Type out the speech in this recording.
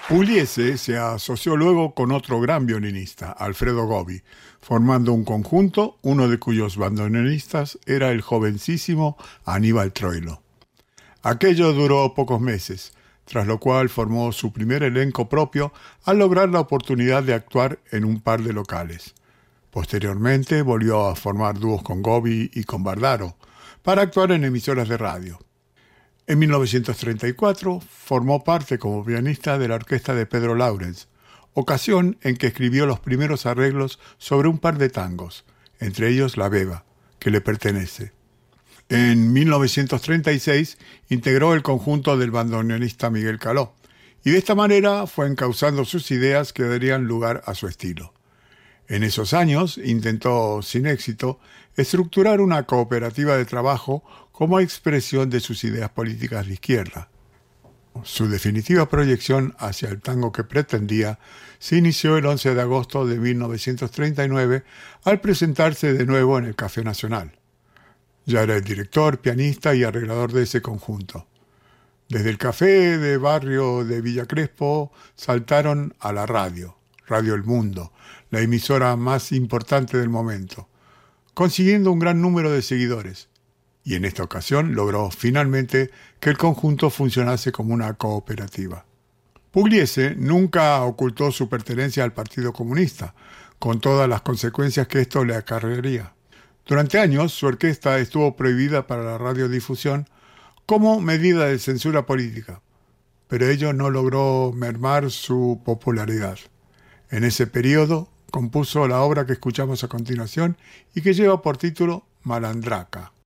Pugliese se asoció luego con otro gran violinista, Alfredo Gobi, formando un conjunto, uno de cuyos bandoneonistas era el jovencísimo Aníbal Troilo. Aquello duró pocos meses, tras lo cual formó su primer elenco propio al lograr la oportunidad de actuar en un par de locales. Posteriormente volvió a formar dúos con Gobi y con Bardaro, para actuar en emisoras de radio. En 1934 formó parte como pianista de la orquesta de Pedro Laurens, ocasión en que escribió los primeros arreglos sobre un par de tangos, entre ellos La Beba, que le pertenece. En 1936 integró el conjunto del bandoneonista Miguel Caló, y de esta manera fue encauzando sus ideas que darían lugar a su estilo. En esos años intentó, sin éxito, estructurar una cooperativa de trabajo como expresión de sus ideas políticas de izquierda. Su definitiva proyección hacia el tango que pretendía se inició el 11 de agosto de 1939 al presentarse de nuevo en el Café Nacional. Ya era el director, pianista y arreglador de ese conjunto. Desde el café de barrio de Villa Crespo saltaron a la radio, Radio El Mundo, la emisora más importante del momento, consiguiendo un gran número de seguidores. Y en esta ocasión logró finalmente que el conjunto funcionase como una cooperativa. Pugliese nunca ocultó su pertenencia al Partido Comunista, con todas las consecuencias que esto le acarrearía. Durante años su orquesta estuvo prohibida para la radiodifusión como medida de censura política, pero ello no logró mermar su popularidad. En ese periodo compuso la obra que escuchamos a continuación y que lleva por título Malandraca.